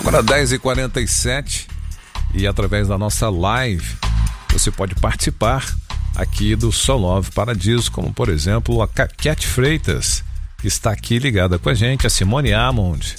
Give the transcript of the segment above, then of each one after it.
Agora 10h47 e através da nossa live você pode participar aqui do Sol Love Paradiso, como por exemplo a Cat Freitas, que está aqui ligada com a gente, a Simone Amond,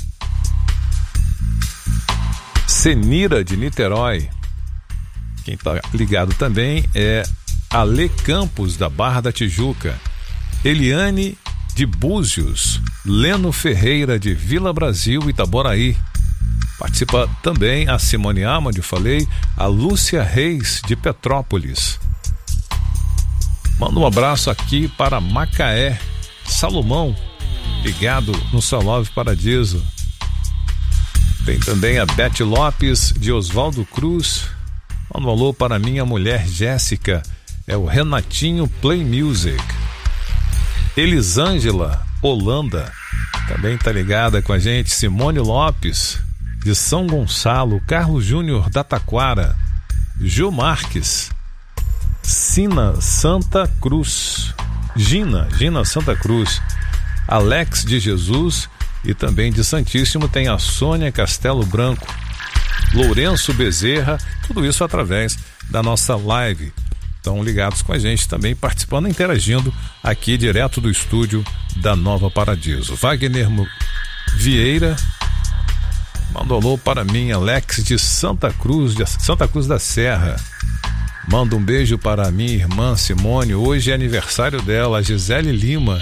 Senira de Niterói. Quem está ligado também é Ale Campos da Barra da Tijuca, Eliane de Búzios, Leno Ferreira de Vila Brasil, Itaboraí. Participa também a Simone Amond, falei, a Lúcia Reis de Petrópolis. Manda um abraço aqui para Macaé, Salomão, ligado no Sol Love Paradiso. Tem também a Beth Lopes de Oswaldo Cruz. Manda um alô para minha mulher Jéssica, é o Renatinho Play Music. Elisângela Holanda também tá ligada com a gente. Simone Lopes de São Gonçalo, Carlos Júnior da Taquara, Gil Marques, Sina Santa Cruz, Gina Santa Cruz, Alex de Jesus, e também de Santíssimo tem a Sônia Castelo Branco, Lourenço Bezerra, tudo isso através da nossa live. Estão ligados com a gente também, participando, interagindo aqui direto do estúdio da Nova Paradiso. Wagner Vieira manda um alô para mim, Alex de Santa Cruz da Serra. Manda um beijo para a minha irmã Simone, hoje é aniversário dela, a Gisele Lima.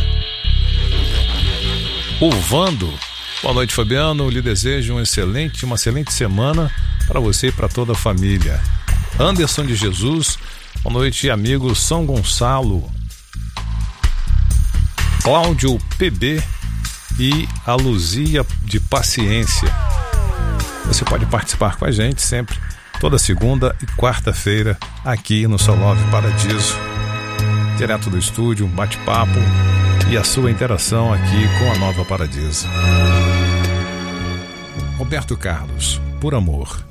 O Vando, boa noite Fabiano, lhe desejo uma excelente semana para você e para toda a família. Anderson de Jesus, boa noite amigo São Gonçalo. Cláudio PB e a Luzia de Paciência. Você pode participar com a gente sempre, toda segunda e quarta-feira, aqui no Sol Love Paradiso. Direto do estúdio, um bate-papo e a sua interação aqui com a Nova Paradiso. Roberto Carlos, Por Amor.